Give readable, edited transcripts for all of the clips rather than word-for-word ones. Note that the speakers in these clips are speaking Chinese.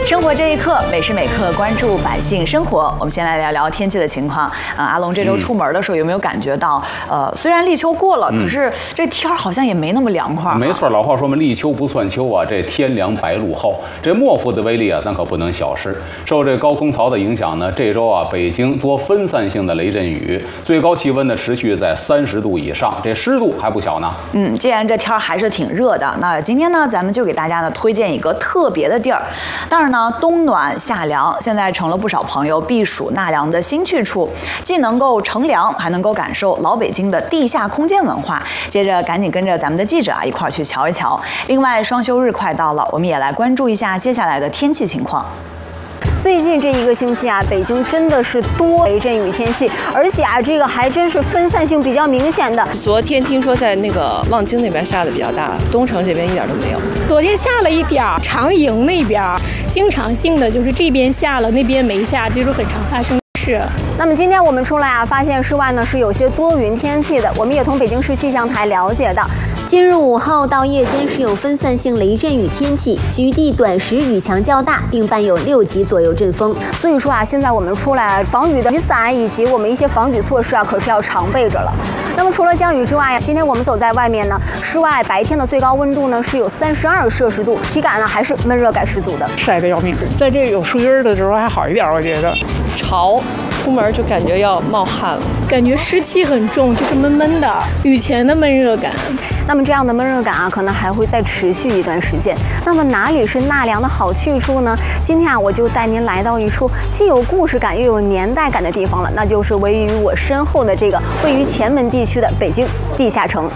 生活这一刻，每时每刻关注百姓生活。我们先来聊聊天气的情况。阿龙这周出门的时候有没有感觉到，虽然立秋过了，可是这天儿好像也没那么凉快。 没错，老话说嘛，立秋不算秋啊，这天凉白露厚。这莫夫的威力啊，咱可不能小视。受这高空槽的影响呢，这周啊，北京多分散性的雷阵雨，最高气温呢持续在30度以上，这湿度还不小呢。 既然这天儿还是挺热的，那今天呢，咱们就给大家呢推荐一个特别的地儿。当然呢，冬暖夏凉，现在成了不少朋友避暑纳凉的新去处，既能够乘凉，还能够感受老北京的地下空间文化。接着赶紧跟着咱们的记者一块儿去瞧一瞧。另外，双休日快到了，我们也来关注一下接下来的天气情况。 最近这一个星期啊，北京真的是多雷阵雨天气，而且啊，这个还真是分散性比较明显的。 昨天听说在那个望京那边下的比较大，东城这边一点都没有。 昨天下了一点儿，长营那边经常性的就是这边下了，那边没下，这种很常发生的事。 那么今天我们出来啊，发现室外呢是有些多云天气的。我们也从北京市气象台了解到，今日5号到夜间是有分散性雷阵雨天气，局地短时雨强较大，并伴有6级左右阵风。所以说啊，现在我们出来防雨的雨伞以及我们一些防雨措施啊，可是要常备着了。那么除了降雨之外，今天我们走在外面呢，室外白天的最高温度呢是有32摄氏度，体感呢还是闷热感十足的， 晒得要命。在这有树荫的时候还好一点，我觉得。 潮，出门就感觉要冒汗了， 感觉湿气很重，就是闷闷的，雨前的闷热感。 那么这样的闷热感啊，可能还会再持续一段时间。那么哪里是纳凉的好去处呢？今天啊，我就带您来到一处既有故事感又有年代感的地方了，那就是位于我身后的这个位于前门地区的北京地下城。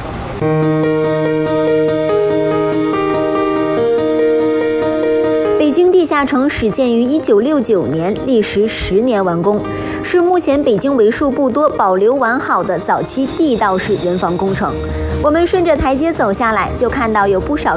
北京地下城始建于1969年，历时10年完工，是目前北京为数不多保留完好的早期地道式人防工程。我们顺着台阶走下来，就看到有不少